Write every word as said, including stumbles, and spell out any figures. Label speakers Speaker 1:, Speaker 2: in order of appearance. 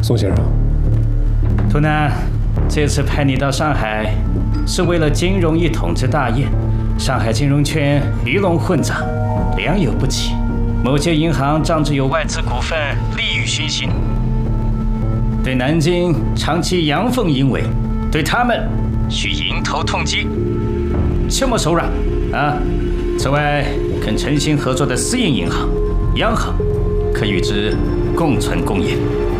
Speaker 1: 宋先生，
Speaker 2: 图南，这次派你到上海，是为了金融一统之大业。上海金融圈鱼龙混杂，良莠不齐，某些银行仗着有外资股份，利欲熏心，对南京长期阳奉阴违，对他们需迎头痛击，切莫手软啊！此外，跟诚心合作的私营银行、央行，可与之共存共赢。